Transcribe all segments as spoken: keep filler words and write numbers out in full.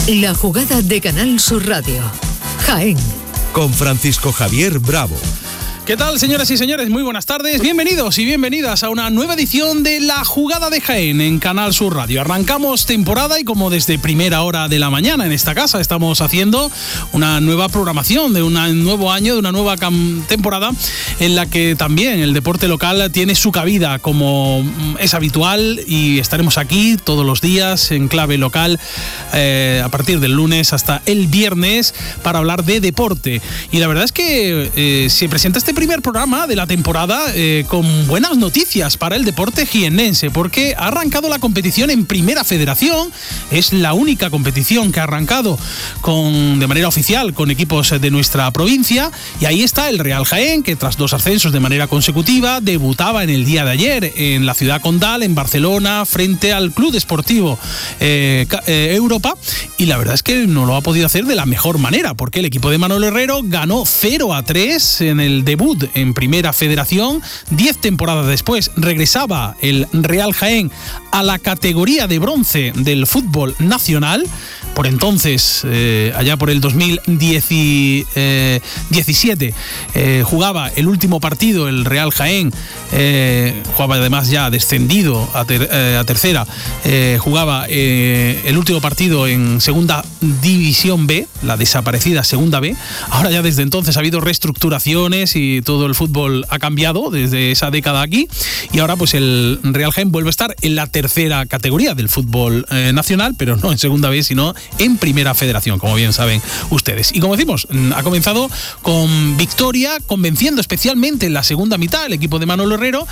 La jugada de Canal Sur Radio. Jaén. Con Francisco Javier Bravo. ¿Qué tal, señoras y señores? Muy buenas tardes. Bienvenidos y bienvenidas a una nueva edición de La Jugada de Jaén en Canal Sur Radio. Arrancamos temporada y como desde primera hora de la mañana en esta casa estamos haciendo una nueva programación de un nuevo año, de una nueva cam- temporada en la que también el deporte local tiene su cabida como es habitual y estaremos aquí todos los días en clave local eh, a partir del lunes hasta el viernes para hablar de deporte. Y la verdad es que eh, se presenta este primer programa de la temporada eh, con buenas noticias para el deporte jiennense, porque ha arrancado la competición en Primera Federación. Es la única competición que ha arrancado con, de manera oficial con equipos de nuestra provincia, y ahí está el Real Jaén, que tras dos ascensos de manera consecutiva debutaba en el día de ayer en la ciudad condal, en Barcelona, frente al Club Deportivo eh, eh, Europa, y la verdad es que no lo ha podido hacer de la mejor manera, porque el equipo de Manolo Herrero ganó cero a tres en el debut en Primera Federación. Diez temporadas después regresaba el Real Jaén a la categoría de bronce del fútbol nacional. Por entonces, eh, allá por el dos mil diecisiete, eh, jugaba el último partido el Real Jaén, eh, jugaba además ya descendido a, ter, eh, a tercera, eh, jugaba eh, el último partido en Segunda División B, la desaparecida Segunda B. Ahora ya desde entonces ha habido reestructuraciones y todo el fútbol ha cambiado desde esa década aquí, y ahora pues el Real Jaén vuelve a estar en la tercera categoría del fútbol eh, nacional, pero no en Segunda B, sino en Primera Federación, como bien saben ustedes. Y como decimos, ha comenzado con victoria, convenciendo especialmente en la segunda mitad el equipo de Manolo Herrero,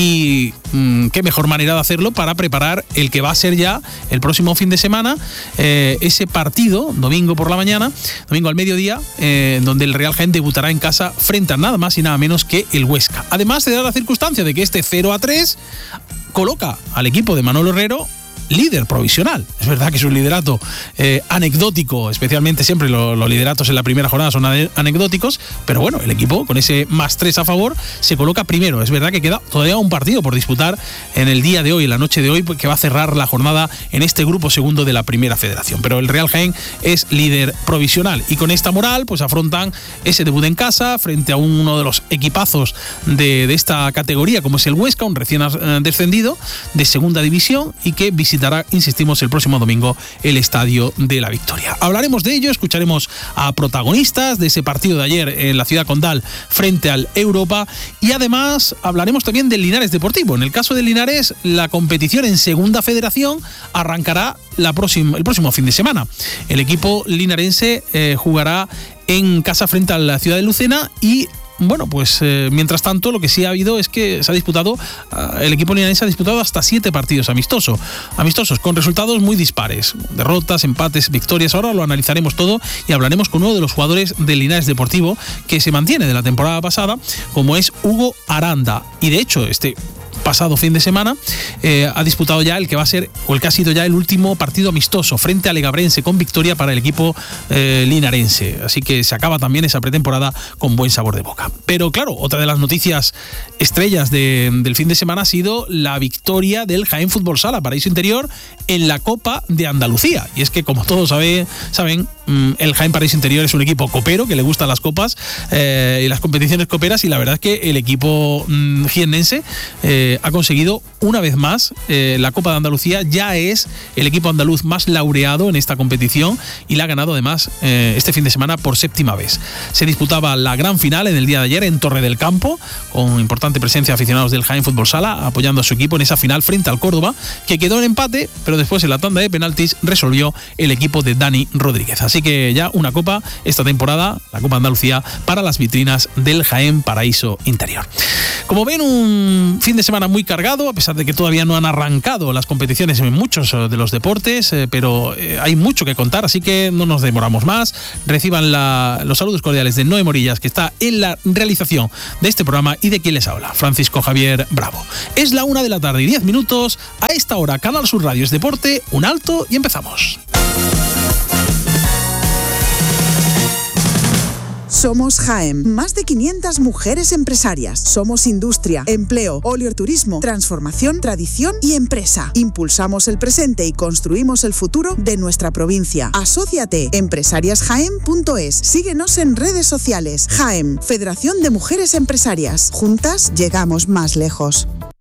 y mmm, qué mejor manera de hacerlo para preparar el que va a ser ya el próximo fin de semana, eh, ese partido, domingo por la mañana, domingo al mediodía, eh, donde el Real Jaén debutará en casa frente a nada más y nada menos que el Huesca. Además, se da la circunstancia de que este cero a tres coloca al equipo de Manolo Herrero líder provisional. Es verdad que es un liderato eh, anecdótico, especialmente siempre lo, los lideratos en la primera jornada son anecdóticos, pero bueno, el equipo con ese más tres a favor se coloca primero. Es verdad que queda todavía un partido por disputar en el día de hoy, en la noche de hoy, que va a cerrar la jornada en este grupo segundo de la Primera Federación, pero el Real Jaén es líder provisional, y con esta moral pues afrontan ese debut en casa frente a uno de los equipazos de, de esta categoría, como es el Huesca, un recién descendido de Segunda División, y que visitará, insistimos, el próximo domingo el Estadio de la Victoria. Hablaremos de ello, escucharemos a protagonistas de ese partido de ayer en la ciudad condal frente al Europa, y además hablaremos también del Linares Deportivo. En el caso del Linares, la competición en Segunda Federación arrancará la próxima, el próximo fin de semana. El equipo linarense eh, jugará en casa frente a la ciudad de Lucena, y bueno, pues eh, mientras tanto lo que sí ha habido es que se ha disputado, uh, el equipo linarense ha disputado hasta siete partidos amistosos, amistosos con resultados muy dispares, derrotas, empates, victorias. Ahora lo analizaremos todo y hablaremos con uno de los jugadores del Linares Deportivo que se mantiene de la temporada pasada, como es Hugo Aranda, y de hecho este pasado fin de semana eh, ha disputado ya el que va a ser, o el que ha sido ya el último partido amistoso frente a Legabrense, con victoria para el equipo eh, linarense. Así que se acaba también esa pretemporada con buen sabor de boca. Pero claro, otra de las noticias estrellas de, del fin de semana ha sido la victoria del Jaén Fútbol Sala Paraíso Interior en la Copa de Andalucía. Y es que, como todos sabe, saben, el Jaén Paraíso Interior es un equipo copero que le gustan las copas eh, y las competiciones coperas, y la verdad es que el equipo mmm, jiennense eh, ha conseguido una vez más eh, la Copa de Andalucía. Ya es el equipo andaluz más laureado en esta competición, y la ha ganado además eh, este fin de semana por séptima vez. Se disputaba la gran final en el día de ayer en Torre del Campo, con importante presencia de aficionados del Jaén Fútbol Sala apoyando a su equipo en esa final frente al Córdoba, que quedó en empate, pero después en la tanda de penaltis resolvió el equipo de Dani Rodríguez. Así que ya una copa esta temporada, la Copa de Andalucía, para las vitrinas del Jaén Paraíso Interior. Como ven, un fin de semana muy cargado, a pesar de que todavía no han arrancado las competiciones en muchos de los deportes, eh, pero eh, hay mucho que contar, así que no nos demoramos más. Reciban la, los saludos cordiales de Noé Morillas, que está en la realización de este programa, y de quien les habla, Francisco Javier Bravo. Es la una de la tarde y diez minutos. A esta hora, Canal Sur Radio es Deporte, un alto y empezamos. Somos Jaén, más de quinientas mujeres empresarias. Somos industria, empleo, oleoturismo, transformación, tradición y empresa. Impulsamos el presente y construimos el futuro de nuestra provincia. Asóciate, empresarias jaén punto es. Síguenos en redes sociales. Jaén, Federación de Mujeres Empresarias. Juntas llegamos más lejos.